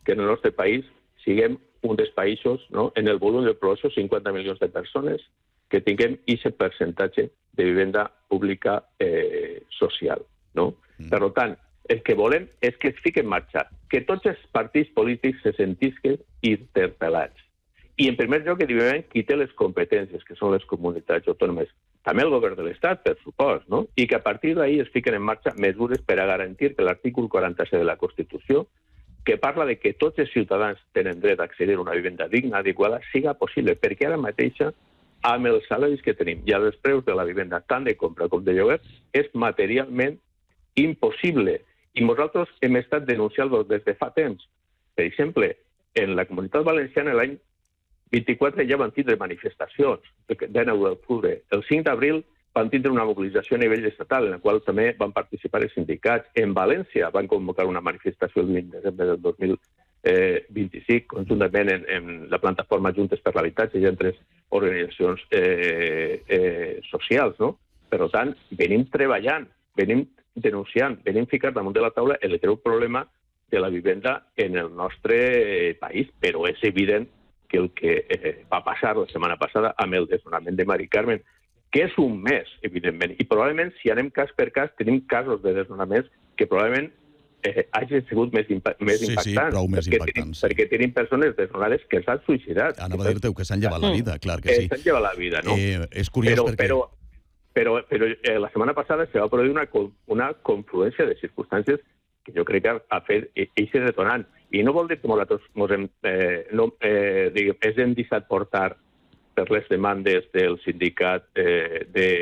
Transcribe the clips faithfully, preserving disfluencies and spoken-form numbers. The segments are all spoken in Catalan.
que en el nostre país siguem un dels països, no?, en el volum de població, cinquanta milions de persones, que tinguem aquest percentatge de vivenda pública eh, social. No? Mm. Per tant, el que volem és que es fiqui en marxa, que tots els partits polítics se sentisquen interpel·lats. I, en primer lloc, evidentment, qui té les competències, que són les comunitats autònomes, també el govern de l'Estat, per supost, no? I que a partir d'ahir es fiquen en marxa mesures per a garantir que l'article quaranta-set de la Constitució, que parla de que tots els ciutadans tenen dret a accedir a una vivenda digna, adequada, siga possible, perquè ara mateixa, amb els salaris que tenim i els preus de la vivenda, tant de compra com de lloguer, és materialment impossible. I nosaltres hem estat denunciant-lo des de fa temps. Per exemple, en la Comunitat Valenciana l'any vint-i-quatre ja van tindre manifestacions, de nou d'octubre. El cinc d'abril van tindre una mobilització a nivell estatal, en la qual també van participar els sindicats. En València van convocar una manifestació el vint de desembre del dos mil vint-i-cinc, conjuntament en, en la plataforma Juntes per l'Habitatge i altres organitzacions eh, eh, socials. No? Per tant, venim treballant, venim denunciant, venim ficant damunt de la taula el greu problema de la vivenda en el nostre país, però és evident que el que eh, va passar la setmana passada amb el desnonament de Mari Carmen, que és un mes, evidentment, i probablement, si anem cas per cas, tenim casos de desnonaments que probablement eh, hagin sigut més, impa més sí, impactants, sí, prou més perquè, impactants tenim, sí. perquè tenim persones desnonades que s'han suïcidat. Anava a dir-te que s'han llevat la vida, clar que sí. S'han llevat la vida, no? Eh, és curiós però, perquè... Però, però, però eh, la setmana passada se va produir una, una confluència de circumstàncies que jo crec que ha fet eixe detonant. I no vol dir que nosaltres mos hem, eh, no, eh, diguem, ens hem deixat portar per les demandes del sindicat eh,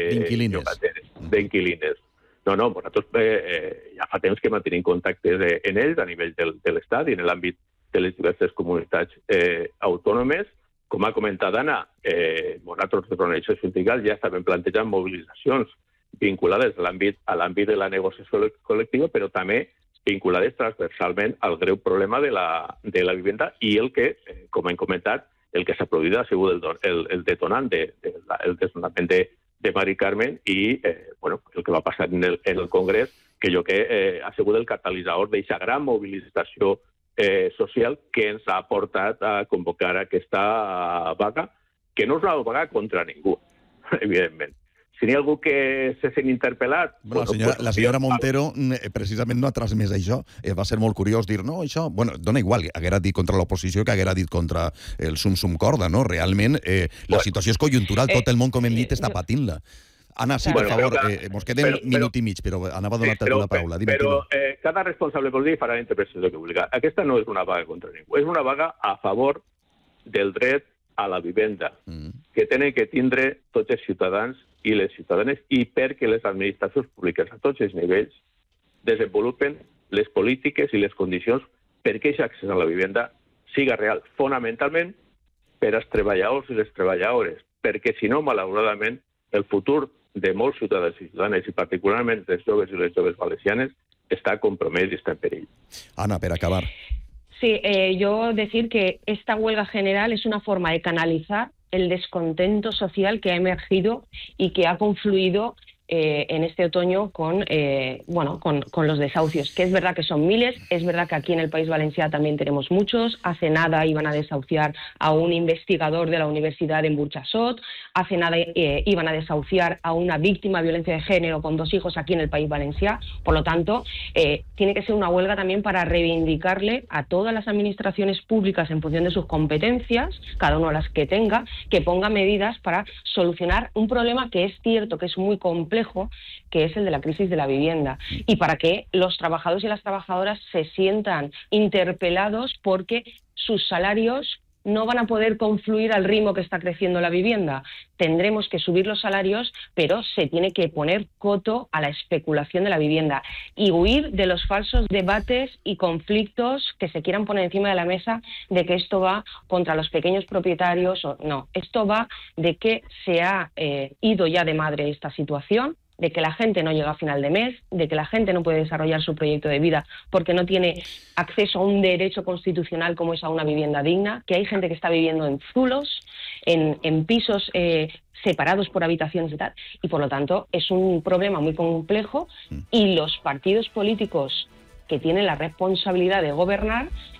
d'inquilines. No, no, nosaltres eh, ja fa temps que mantenim contactes eh, en ells a nivell del, de l'Estat i en l'àmbit de les diverses comunitats eh, autònomes. Com ha comentat Anna, eh, nosaltres de l'organització sindical ja estàvem plantejant mobilitzacions vinculades a l'àmbit a l'àmbit de la negociació col·lectiva, però també vinculades transversalment al greu problema de la, de la vivenda i el que, eh, com hem comentat, el que s'ha produït ha sigut el, el, el detonant de, de la, el desnonament de, de Mari Carmen i eh, bueno, el que va passar en el, en el Congrés, que jo que eh, ha sigut el catalitzador d'aquesta gran mobilització eh, social que ens ha portat a convocar aquesta vaga, que no és una vaga contra ningú, evidentment. Si n'hi ha algú que se sent interpel·lat... Bueno, la, senyora, la senyora Montero precisament no ha transmès això. Eh, va ser molt curiós dir, no, això... Bueno, dona igual, haguera dit contra l'oposició que haguera dit contra el sum-sum corda, no? Realment, eh, la situació és conjuntural, tot el món, com hem dit, està patint-la. Anna, sí, per favor, eh, mos queden un minut i mig, però anava a donar-te la paraula. Dime, però eh, cada responsable polític farà la interpretació que vulgui. Aquesta no és una vaga contra ningú, és una vaga a favor del dret a la vivenda, mm. que tenen que tindre tots els ciutadans i les ciutadanes, i perquè les administracions públiques a tots els nivells desenvolupen les polítiques i les condicions perquè aquest accés a la vivenda siga real, fonamentalment per als treballadors i les treballadores, perquè si no, malauradament, el futur de molts ciutadans i ciutadanes, i particularment dels joves i les joves valencianes, està compromès i està en perill. Ana, per acabar. Sí, eh, yo decir que esta huelga general es una forma de canalizar el descontento social que ha emergido y que ha confluido eh, en este otoño con, eh, bueno, con, con los desahucios, que es verdad que son miles, es verdad que aquí en el País Valenciano también tenemos muchos. Hace nada iban a desahuciar a un investigador de la Universidad en Burjasot, hace nada eh, iban a desahuciar a una víctima de violencia de género con dos hijos aquí en el País Valenciano. Por lo tanto, eh, tiene que ser una huelga también para reivindicarle a todas las administraciones públicas en función de sus competencias, cada una las que tenga, que ponga medidas para solucionar un problema que es cierto, que es muy complejo, que es el de la crisis de la vivienda, y para que los trabajadores y las trabajadoras se sientan interpelados porque sus salarios no van a poder confluir al ritmo que está creciendo la vivienda. Tendremos que subir los salarios, pero se tiene que poner coto a la especulación de la vivienda y huir de los falsos debates y conflictos que se quieran poner encima de la mesa de que esto va contra los pequeños propietarios. O no, esto va de que se ha eh, ido ya de madre esta situación, de que la gente no llega a final de mes, de que la gente no puede desarrollar su proyecto de vida porque no tiene acceso a un derecho constitucional como es a una vivienda digna, que hay gente que está viviendo en zulos, en, en pisos eh, separados por habitaciones y tal, y por lo tanto es un problema muy complejo y los partidos políticos que tienen la responsabilidad de gobernar